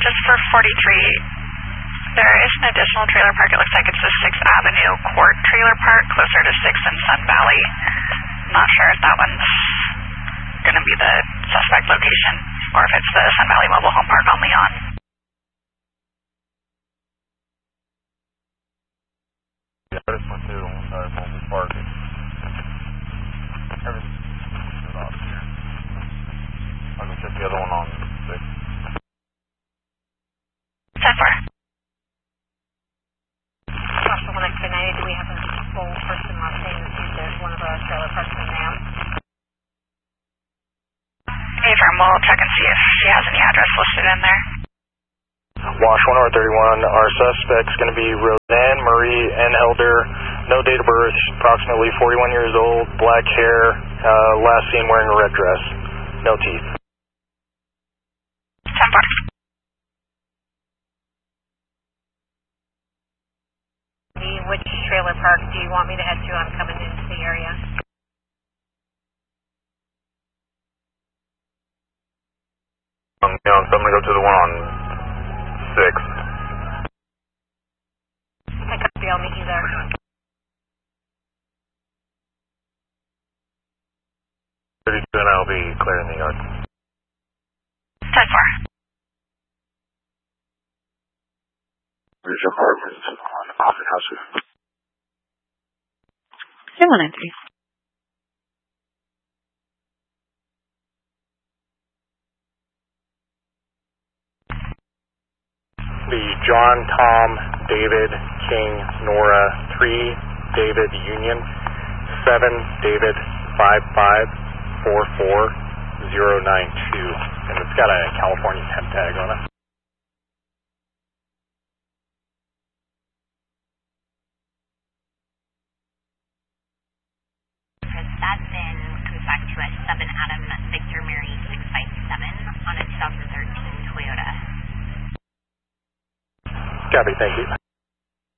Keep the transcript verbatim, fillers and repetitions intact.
just for forty-three, there is an additional trailer park. It looks like it's the sixth Avenue Court Trailer Park, closer to sixth and Sun Valley. I'm not sure if that one's going to be the suspect location, or if it's the Sun Valley Mobile Home Park on Leon. Yeah, I just went to the one side mobile park. Everything's good off here. I'm going to check the other one on six. ten four. Foster one X ninety, do we have a full person last name that's used at one of our trailer parks in Nam? A-firm, we'll check and see if she has any address listed in there. Wash one R thirty-one, our suspect's going to be Roseanne Marie N. Elder, no date of birth, approximately forty-one years old, black hair, uh, last seen wearing a red dress, no teeth. ten four. Which trailer park do you want me to head to? I'm coming into the area. Um, you know, so I'm going to go to the one on six. I copy, I'll meet you there. thirty-two and I'll be clearing the yard. ten four. Where's your apartment on Coffin House? zero one nine three. The John, Tom, David, King, Nora, three, David, Union, seven, David, five five four four zero nine two, and it's got a California temp tag on it. That then comes back to us, seven Adam Victor Mary six five seven on a two thousand thirteen Toyota. Copy, thank you.